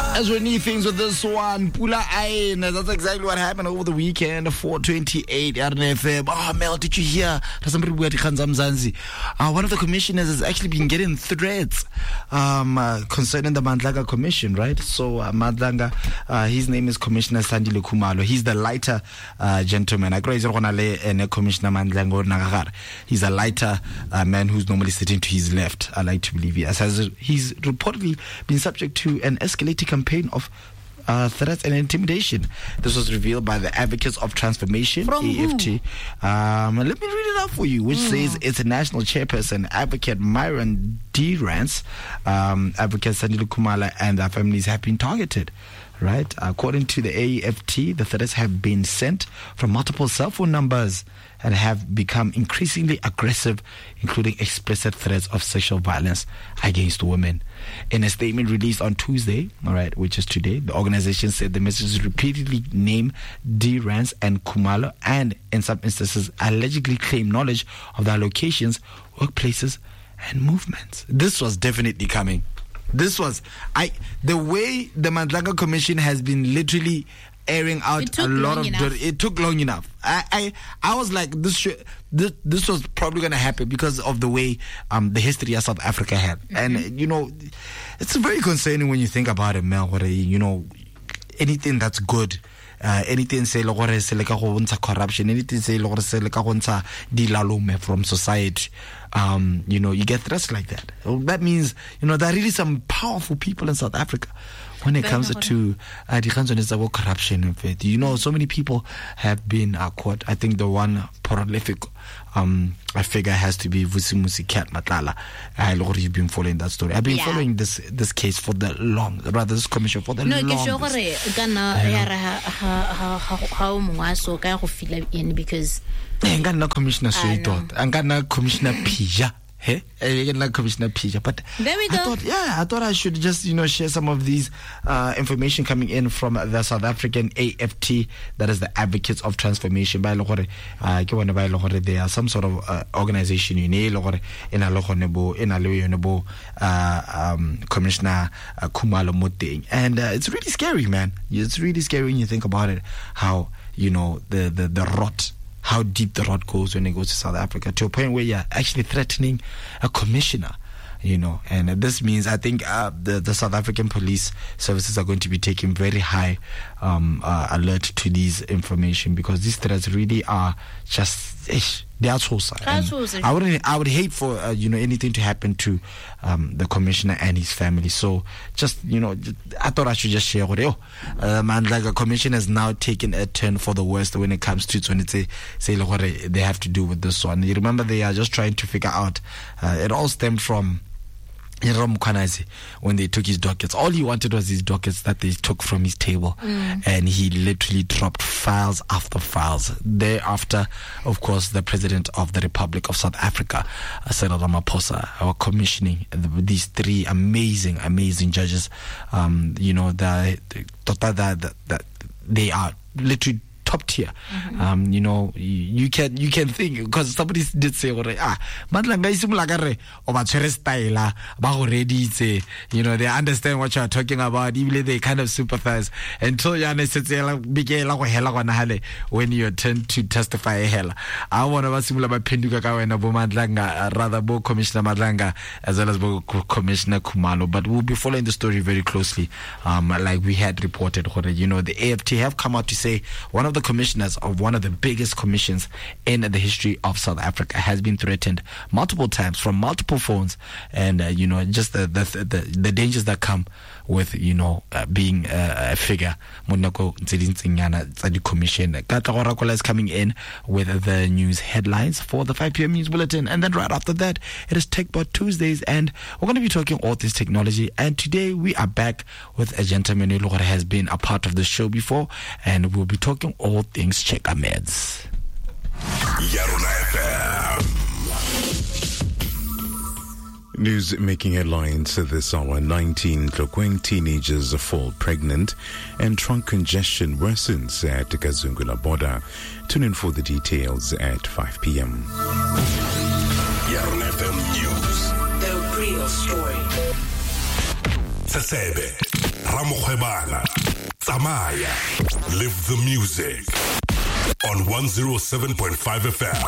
As we need things with this one, Pula Ain. That's exactly what happened over the weekend. 428 RNFM. Oh, Mel, did you hear? One of the commissioners has actually been getting threats concerning the Mandlanga Commission, right? So Mandlanga, his name is Commissioner Sandile Khumalo. He's the lighter gentleman. Commissioner Mandlanga. He's a lighter man who's normally sitting to his left. I like to believe he has. He's reportedly been subject to an escalating campaign of threats and intimidation. This was revealed by the Advocates of Transformation, AFT. Let me read it out for you, which says it's a national chairperson, Advocate Myron D. Rance, Advocate Sandile Khumalo, and their families have been targeted. Right? According to the AFT, the threats have been sent from multiple cell phone numbers and have become increasingly aggressive, including explicit threats of sexual violence against women. In a statement released on Tuesday, all right, which is today, the organization said the messages repeatedly name D. Rance and Khumalo and, in some instances, allegedly claim knowledge of their locations, workplaces, and movements. This was definitely coming. The way the Mandlanga Commission has been literally airing out a lot of dirt. It took long enough. I was like, this was probably going to happen because of the way the history of South Africa had. And, it's very concerning when you think about it, Mel, anything that's good, anything say corruption, anything say dilalume from society, you get threats like that. That means there are really some powerful people in South Africa when it comes to corruption. So many people have been caught. I think the one prolific figure has to be Vusimusi Cat Matlala. You've been following that story. I've been following this case for the long, rather this commission for the long. Because Commissioner Commissioner Pija. But there we go. I thought I should just share some of these information coming in from the South African AFT, that is the Advocates of Transformation. They are some sort of organization Commissioner Khumalo Moteng, and it's really scary, man. It's really scary when you think about it, how the rot, how deep the rot goes when it goes to South Africa, to a point where you're actually threatening a commissioner, and this means I think the South African police services are going to be taking very high alert to these information, because these threats really are just they are so sad. I would hate for anything to happen to the commissioner and his family. So just I thought I should just share what a commission has now taken a turn for the worst when it comes to say they have to do with this one. You remember, they are just trying to figure out. It all stemmed from when they took his dockets. All he wanted was his dockets that they took from his table, and he literally dropped files after files. Thereafter, of course, the President of the Republic of South Africa, Cyril Ramaphosa, are commissioning these three amazing judges. They are literally top tier. You can think, because somebody did say they understand what you are talking about, even they kind of sympathize until when you turn to testify. I want to rather both Commissioner Mandlanga as well as both Commissioner Khumalo, but we'll be following the story very closely. Like we had reported, the AFT have come out to say one of the commissioners of one of the biggest commissions in the history of South Africa has been threatened multiple times from multiple phones, and just the dangers that come with being a figure. The commission is coming in with the news headlines for the 5 p.m. news bulletin, and then right after that it is TechBot Tuesdays, and we're going to be talking all this technology. And today we are back with a gentleman who has been a part of the show before, and we'll be talking all things Checker Meds. News making headlines this hour. 19 Tlokweng teenagers fall pregnant and trunk congestion worsens at Kazungula border. Tune in for the details at 5 p.m. Yarn FM News. The real story. Sasebe. Ramokgwebana. Tsamaya. Live the music. On 107.5 FM.